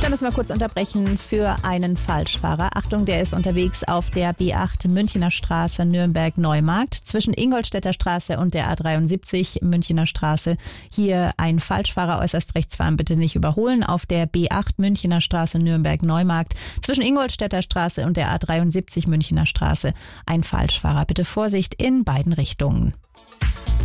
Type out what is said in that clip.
Da müssen wir kurz unterbrechen für einen Falschfahrer. Achtung, der ist unterwegs auf der B8 Münchner Straße Nürnberg-Neumarkt zwischen Ingolstädter Straße und der A73 Münchner Straße. Hier ein Falschfahrer, äußerst rechts fahren, bitte nicht überholen. Auf der B8 Münchner Straße Nürnberg-Neumarkt zwischen Ingolstädter Straße und der A73 Münchner Straße ein Falschfahrer. Bitte Vorsicht in beiden Richtungen.